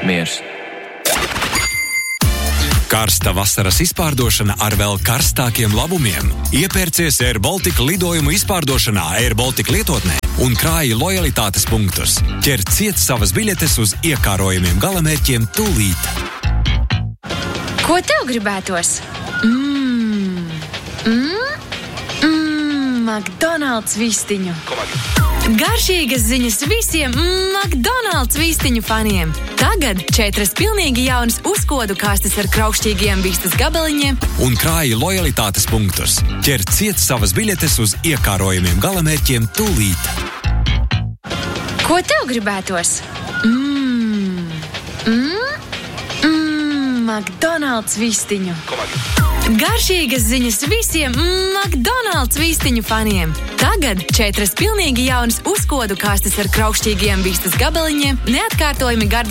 miers. Karsta vasaras izpārdošana ar vēl karstākiem labumiem. Iepērcies Air Baltica lidojumu izpārdošanā Air Baltica lietotnē un krāji lojalitātes punktus. Ķer ciet savas biļetes uz iekārojumiem galamērķiem tūlīt. Ko tev gribētos? McDonald's vistiņu. Garšīgas ziņas visiem McDonald's vistiņu faniem. Tagad 4 pilnīgi jaunas uzkodu kastes ar kraukšķīgiem vistas gabaliņiem un krāji lojalitātes punktus. Ķer ciet savas biļetes uz iekārojumiem galamērķiem tūlīt. Ko tev gribētos? McDonald's vistiņu. Garšīgas ziņas visiem McDonald's vistiņu faniem. Tagad 4 pilnīgi jaunas uzkodu kastes ar kraukšķīgiem vistas gabaliņiem, neatkārtojami gardi